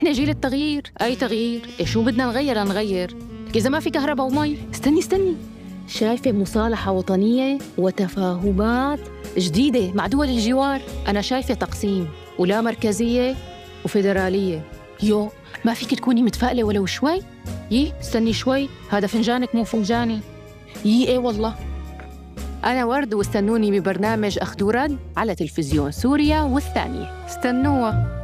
احنا جيل التغيير. أي تغيير؟ شو بدنا نغير؟ إذا ما في كهرباء ومي. استني، شايفة مصالحة وطنية وتفاهمات جديدة مع دول الجوار. أنا شايفة تقسيم ولا مركزية وفيدرالية. ما فيك تكوني متفائلة ولو شوي؟ استني شوي، هذا فنجانك مو فنجاني. إيه والله. أنا ورد، واستنوني ببرنامج أخذ ورد على تلفزيون سوريا والثانية. استنوها.